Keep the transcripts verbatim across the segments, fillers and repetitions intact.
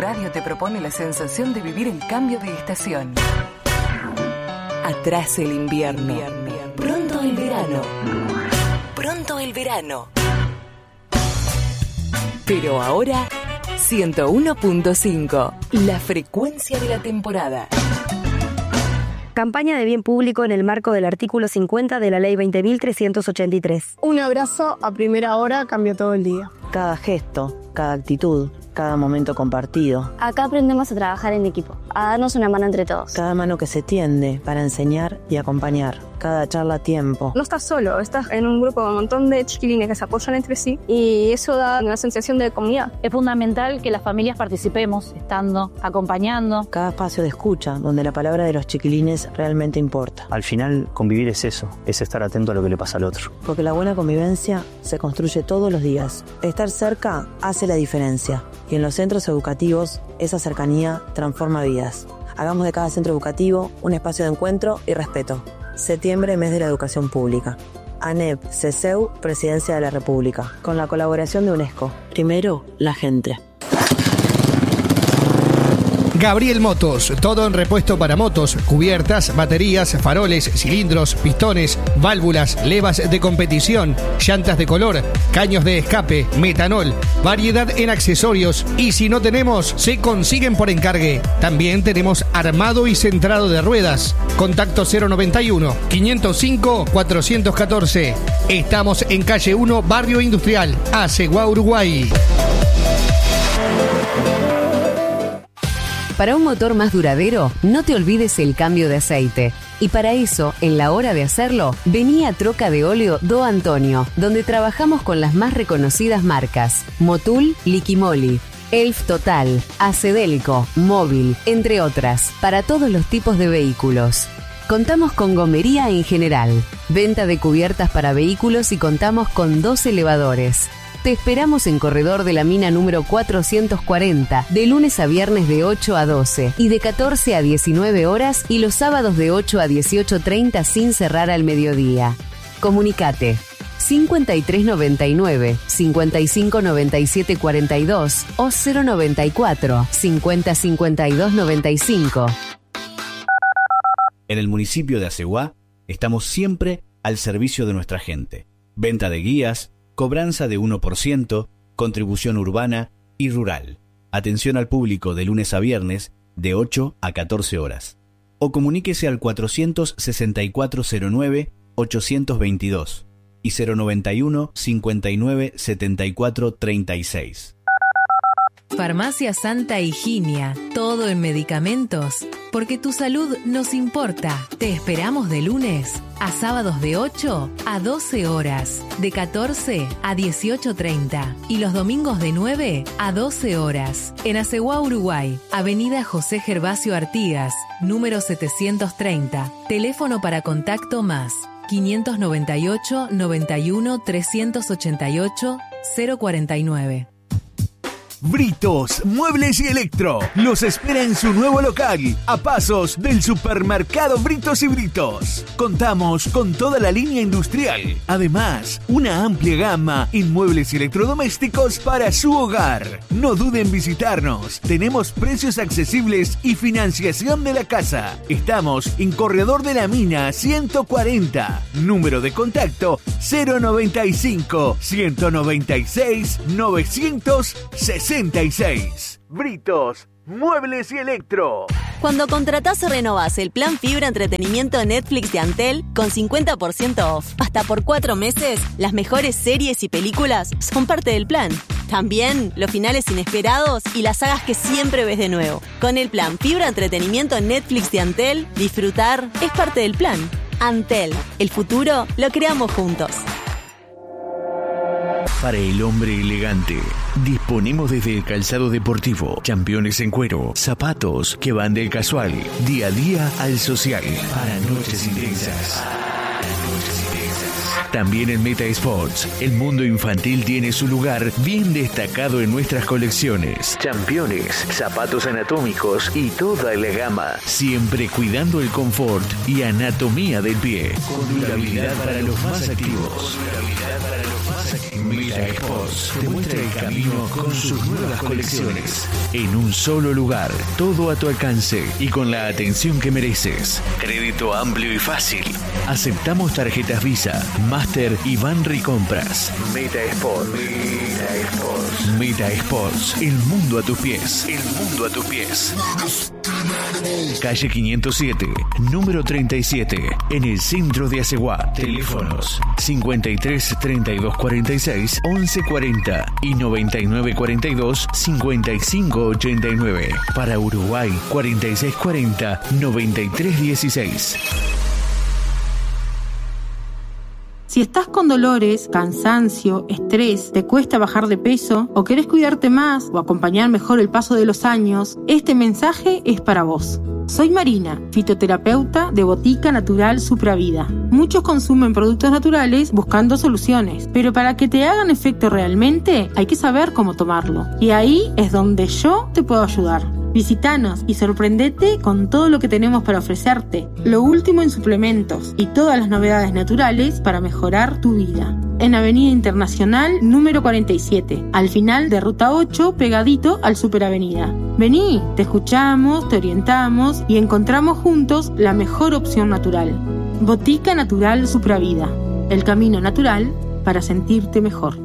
Radio te propone la sensación de vivir el cambio de estación. Atrás el invierno. Pronto el verano. Pronto el verano. Pero ahora, ciento uno punto cinco. La frecuencia de la temporada. Campaña de bien público en el marco del artículo cincuenta de la Ley veinte mil trescientos ochenta y tres. Un abrazo a primera hora cambió todo el día. Cada gesto, cada actitud, cada momento compartido. Acá aprendemos a trabajar en equipo, a darnos una mano entre todos. Cada mano que se tiende para enseñar y acompañar. Cada charla a tiempo. No estás solo, estás en un grupo con un montón de chiquilines que se apoyan entre sí y eso da una sensación de comunidad. Es fundamental que las familias participemos, estando, acompañando. Cada espacio de escucha, donde la palabra de los chiquilines realmente importa. Al final, convivir es eso, es estar atento a lo que le pasa al otro. Porque la buena convivencia se construye todos los días. Estar cerca hace la diferencia. Y en los centros educativos, esa cercanía transforma vidas. Hagamos de cada centro educativo un espacio de encuentro y respeto. Septiembre, mes de la educación pública. ANEP, CESEU, Presidencia de la República. Con la colaboración de UNESCO. Primero, la gente. Gabriel Motos, todo en repuesto para motos, cubiertas, baterías, faroles, cilindros, pistones, válvulas, levas de competición, llantas de color, caños de escape, metanol, variedad en accesorios y si no tenemos, se consiguen por encargue. También tenemos armado y centrado de ruedas. Contacto cero noventa y uno, quinientos cinco, cuatrocientos catorce. Estamos en calle uno, Barrio Industrial, Aceguá, Uruguay. Para un motor más duradero, no te olvides el cambio de aceite. Y para eso, en la hora de hacerlo, vení a Troca de Óleo Do Antonio, donde trabajamos con las más reconocidas marcas: Motul, Liquimoli, Elf Total, Acedelco, Móvil, entre otras, para todos los tipos de vehículos. Contamos con gomería en general, venta de cubiertas para vehículos y contamos con dos elevadores. Te esperamos en Corredor de la Mina número cuatrocientos cuarenta, de lunes a viernes de ocho a doce y de catorce a diecinueve horas y los sábados de ocho a dieciocho treinta sin cerrar al mediodía. Comunicate cincuenta y tres noventa y nueve, cincuenta y cinco noventa y siete cuarenta y dos o cero noventa y cuatro, cincuenta cincuenta y dos noventa y cinco. En el municipio de Aceguá estamos siempre al servicio de nuestra gente. Venta de guías, cobranza de uno por ciento, contribución urbana y rural. Atención al público de lunes a viernes de ocho a catorce horas. O comuníquese al cuatrocientos sesenta y cuatro cero nueve, ochocientos veintidós y cero noventa y uno, cincuenta y nueve, setenta y cuatro, treinta y seis. Farmacia Santa Higinia, todo en medicamentos, porque tu salud nos importa. Te esperamos de lunes a sábados de ocho a doce horas, de catorce a dieciocho treinta y los domingos de nueve a doce horas. En Aceguá, Uruguay, Avenida José Gervasio Artigas, número setecientos treinta. Teléfono para contacto más quinientos noventa y ocho, noventa y uno, trescientos ochenta y ocho, cero cuarenta y nueve. Britos, Muebles y Electro los espera en su nuevo local, a pasos del supermercado Britos y Britos. Contamos con toda la línea industrial. Además, una amplia gama en muebles y electrodomésticos para su hogar. No duden en visitarnos. Tenemos precios accesibles y financiación de la casa. Estamos en Corredor de la Mina ciento cuarenta. Número de contacto cero noventa y cinco, ciento noventa y seis, novecientos sesenta y seis. Britos, Muebles y Electro. Cuando contratás o renovás el plan Fibra Entretenimiento Netflix de Antel con cincuenta por ciento off hasta por cuatro meses, las mejores series y películas son parte del plan. También los finales inesperados y las sagas que siempre ves de nuevo. Con el plan Fibra Entretenimiento Netflix de Antel, disfrutar es parte del plan. Antel, el futuro lo creamos juntos. Para el hombre elegante, disponemos desde el calzado deportivo, championes en cuero, zapatos que van del casual, día a día al social, para noches intensas. También en Meta Sports, el mundo infantil tiene su lugar bien destacado en nuestras colecciones. Championes, zapatos anatómicos y toda la gama, siempre cuidando el confort y anatomía del pie. Con durabilidad para los más activos. Durabilidad para los más Meta Sports te muestra el camino con sus nuevas colecciones. En un solo lugar, todo a tu alcance y con la atención que mereces. Crédito amplio y fácil. Aceptamos tarjetas Visa, Master y Banri Compras. Meta Sports. Meta Sports. Meta Sports. El mundo a tus pies. El mundo a tus pies. Calle quinientos siete, número treinta y siete, en el centro de Aceguá. Teléfonos cincuenta y tres, treinta y dos, cuarenta y seis, once cuarenta y noventa y nueve cuarenta y dos, cincuenta y cinco ochenta y nueve. Para Uruguay, cuarenta y seis cuarenta, noventa y tres dieciséis. Si estás con dolores, cansancio, estrés, te cuesta bajar de peso o querés cuidarte más o acompañar mejor el paso de los años, este mensaje es para vos. Soy Marina, fitoterapeuta de Botica Natural Supravida. Muchos consumen productos naturales buscando soluciones, pero para que te hagan efecto realmente hay que saber cómo tomarlo. Y ahí es donde yo te puedo ayudar. Visítanos y sorprendete con todo lo que tenemos para ofrecerte, lo último en suplementos y todas las novedades naturales para mejorar tu vida. En Avenida Internacional número cuarenta y siete, al final de Ruta ocho, pegadito al Superavenida. Vení, te escuchamos, te orientamos y encontramos juntos la mejor opción natural. Botica Natural Supravida, el camino natural para sentirte mejor.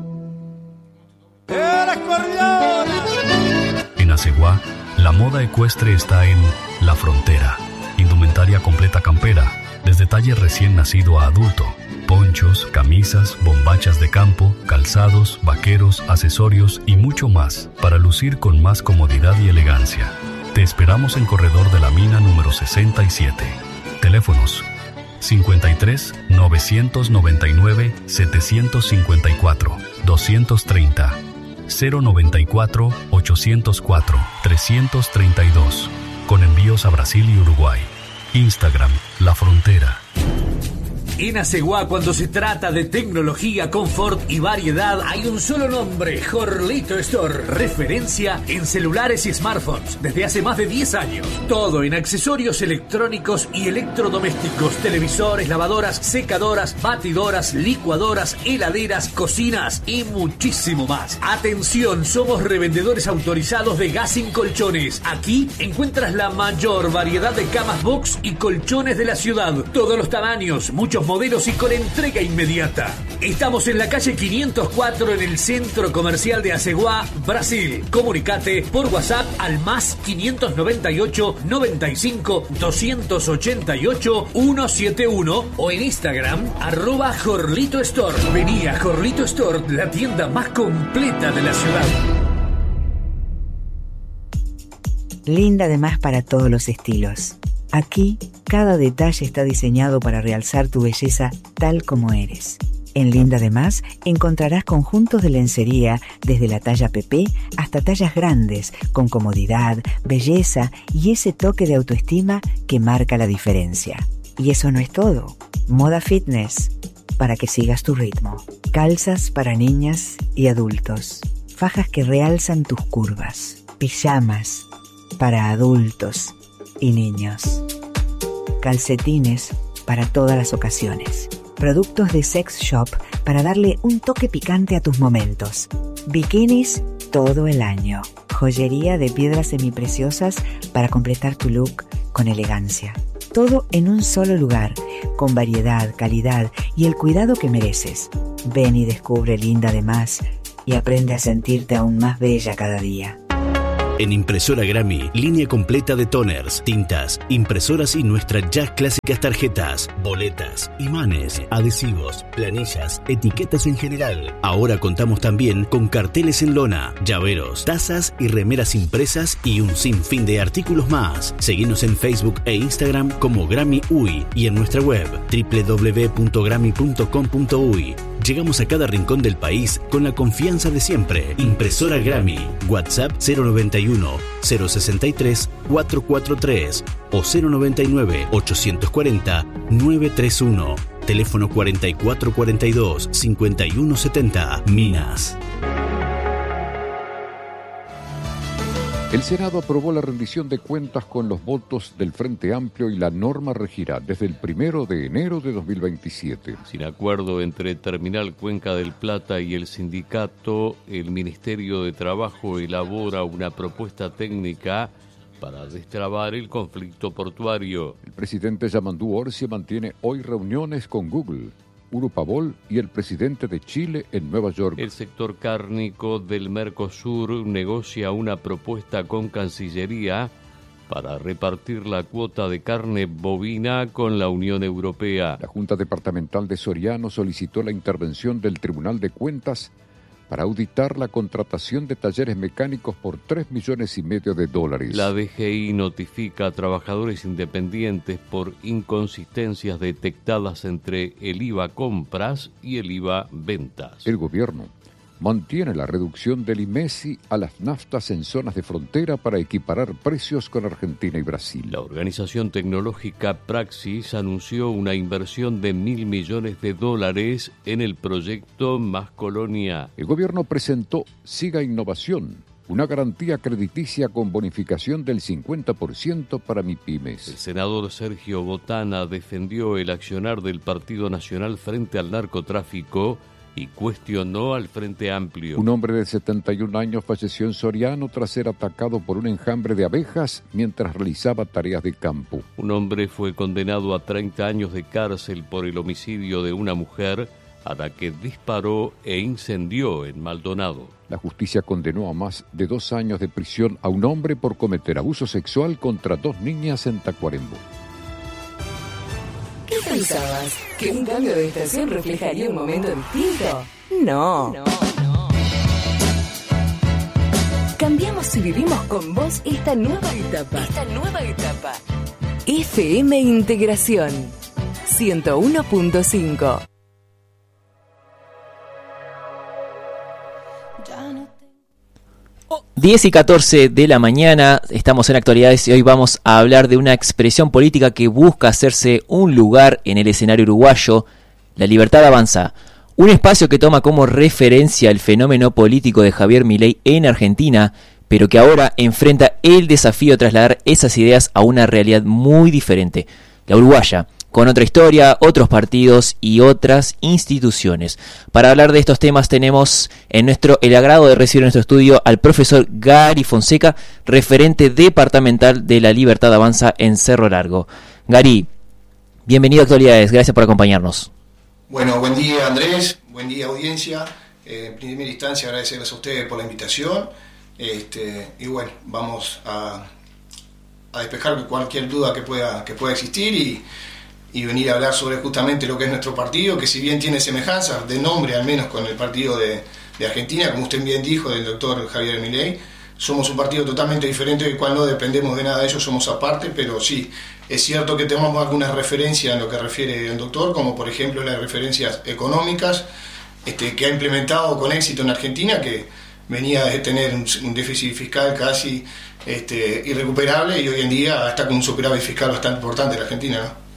En Aceguá, la moda ecuestre está en La Frontera. Indumentaria completa campera, desde talle recién nacido a adulto. Ponchos, camisas, bombachas de campo, calzados, vaqueros, accesorios y mucho más para lucir con más comodidad y elegancia. Te esperamos en Corredor de la Mina número sesenta y siete. Teléfonos cincuenta y tres, novecientos noventa y nueve, setecientos cincuenta y cuatro, doscientos treinta. cero noventa y cuatro, ochocientos cuatro, trescientos treinta y dos. Con envíos a Brasil y Uruguay. Instagram, La Frontera. En Aceguá, cuando se trata de tecnología, confort y variedad, hay un solo nombre: Jorlito Store. Referencia en celulares y smartphones desde hace más de diez años. Todo en accesorios electrónicos y electrodomésticos: televisores, lavadoras, secadoras, batidoras, licuadoras, heladeras, cocinas y muchísimo más. Atención, somos revendedores autorizados de gas sin colchones. Aquí encuentras la mayor variedad de camas box y colchones de la ciudad. Todos los tamaños, muchos modelos y con entrega inmediata. Estamos en la calle quinientos cuatro en el Centro Comercial de Aceguá, Brasil. Comunicate por WhatsApp al más quinientos noventa y ocho, noventa y cinco, doscientos ochenta y ocho, ciento setenta y uno o en Instagram arroba Jorlito Store. Vení a Jorlito Store, la tienda más completa de la ciudad. Linda de más para todos los estilos. Aquí, cada detalle está diseñado para realzar tu belleza tal como eres. En Linda de Más encontrarás conjuntos de lencería desde la talla P P hasta tallas grandes, con comodidad, belleza y ese toque de autoestima que marca la diferencia. Y eso no es todo. Moda fitness, para que sigas tu ritmo. Calzas para niñas y adultos. Fajas que realzan tus curvas. Pijamas para adultos y niños. Calcetines para todas las ocasiones. Productos de sex shop para darle un toque picante a tus momentos. Bikinis todo el año. Joyería de piedras semipreciosas para completar tu look con elegancia. Todo en un solo lugar, con variedad, calidad y el cuidado que mereces. Ven y descubre Linda de Más y aprende a sentirte aún más bella cada día. En Impresora Grammy, línea completa de toners, tintas, impresoras y nuestras ya clásicas tarjetas, boletas, imanes, adhesivos, planillas, etiquetas en general. Ahora contamos también con carteles en lona, llaveros, tazas y remeras impresas y un sinfín de artículos más. Seguinos en Facebook e Instagram como Grammy U I y en nuestra web doble u doble u doble u punto grammy punto com punto u y. Llegamos a cada rincón del país con la confianza de siempre. Impresora Grammy. WhatsApp cero noventa y uno, cero sesenta y tres, cuatrocientos cuarenta y tres o cero noventa y nueve, ochocientos cuarenta, novecientos treinta y uno. Teléfono cuarenta y cuatro cuarenta y dos, cincuenta y uno setenta. Minas. El Senado aprobó la rendición de cuentas con los votos del Frente Amplio y la norma regirá desde el primero de enero de dos mil veintisiete. Sin acuerdo entre Terminal Cuenca del Plata y el sindicato, el Ministerio de Trabajo elabora una propuesta técnica para destrabar el conflicto portuario. El presidente Yamandú Orsi mantiene hoy reuniones con Google, Urupabol y el presidente de Chile en Nueva York. El sector cárnico del Mercosur negocia una propuesta con Cancillería para repartir la cuota de carne bovina con la Unión Europea. La Junta Departamental de Soriano solicitó la intervención del Tribunal de Cuentas para auditar la contratación de talleres mecánicos por tres millones y medio de dólares. La D G I notifica a trabajadores independientes por inconsistencias detectadas entre el I V A compras y el I V A ventas. El gobierno mantiene la reducción del I M E S I a las naftas en zonas de frontera para equiparar precios con Argentina y Brasil. La organización tecnológica Praxis anunció una inversión de mil millones de dólares en el proyecto Más Colonia. El gobierno presentó Siga Innovación, una garantía crediticia con bonificación del cincuenta por ciento para MIPYMES. El senador Sergio Botana defendió el accionar del Partido Nacional frente al narcotráfico y cuestionó al Frente Amplio. Un hombre de setenta y un años falleció en Soriano tras ser atacado por un enjambre de abejas mientras realizaba tareas de campo. Un hombre fue condenado a treinta años de cárcel por el homicidio de una mujer a la que disparó e incendió en Maldonado. La justicia condenó a más de dos años de prisión a un hombre por cometer abuso sexual contra dos niñas en Tacuarembó. ¿Qué pensabas? ¿Que un cambio de estación reflejaría un momento distinto? No. No, no. Cambiamos y vivimos con vos esta nueva etapa. Esta nueva etapa. F M Integración ciento uno punto cinco. diez y catorce de la mañana, estamos en Actualidades y hoy vamos a hablar de una expresión política que busca hacerse un lugar en el escenario uruguayo, La Libertad Avanza, un espacio que toma como referencia el fenómeno político de Javier Milei en Argentina, pero que ahora enfrenta el desafío de trasladar esas ideas a una realidad muy diferente, la uruguaya, con otra historia, otros partidos y otras instituciones. Para hablar de estos temas tenemos en nuestro el agrado de recibir en nuestro estudio al profesor Gary Fonseca, referente departamental de La Libertad Avanza en Cerro Largo. Gary, bienvenido a Actualidades, gracias por acompañarnos. Bueno, buen día Andrés, buen día audiencia. Eh, en primera instancia agradecerles a ustedes por la invitación. Este, y bueno, vamos a, a despejar cualquier duda que pueda, que pueda existir y y venir a hablar sobre justamente lo que es nuestro partido, que si bien tiene semejanzas de nombre al menos con el partido de, de Argentina, como usted bien dijo, del doctor Javier Milei, somos un partido totalmente diferente, del cual no dependemos de nada de ellos, somos aparte, pero sí, es cierto que tenemos algunas referencias en lo que refiere el doctor, como por ejemplo las referencias económicas, este, que ha implementado con éxito en Argentina, que venía de tener un, un déficit fiscal casi este, irrecuperable y hoy en día está con un superávit fiscal bastante importante en Argentina, ¿no?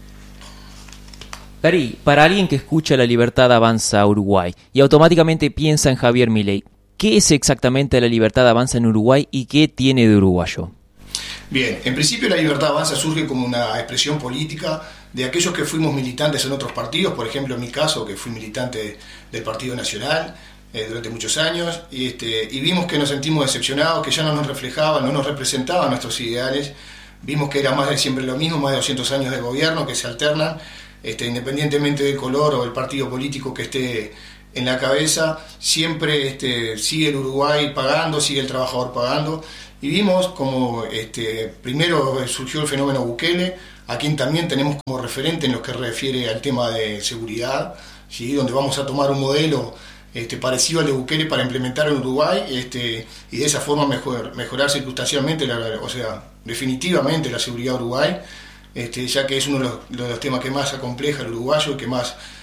Gary, para alguien que escucha La Libertad Avanza Uruguay y automáticamente piensa en Javier Milei, ¿qué es exactamente La Libertad Avanza en Uruguay y qué tiene de uruguayo? Bien, en principio La Libertad Avanza surge como una expresión política de aquellos que fuimos militantes en otros partidos, por ejemplo en mi caso, que fui militante del Partido Nacional eh, durante muchos años, y, este, y vimos que nos sentimos decepcionados, que ya no nos reflejaban, no nos representaban nuestros ideales, vimos que era más de siempre lo mismo, más de doscientos años de gobierno que se alternan, Este, independientemente del color o del partido político que esté en la cabeza, siempre este, sigue el Uruguay pagando, sigue el trabajador pagando, y vimos como este, primero surgió el fenómeno Bukele, a quien también tenemos como referente en lo que refiere al tema de seguridad, ¿sí? Donde vamos a tomar un modelo este, parecido al de Bukele para implementar en Uruguay este, y de esa forma mejor, mejorar circunstancialmente, la, o sea, definitivamente la seguridad de Uruguay. Este, ya que es uno de los, de los temas que más acompleja al uruguayo y que más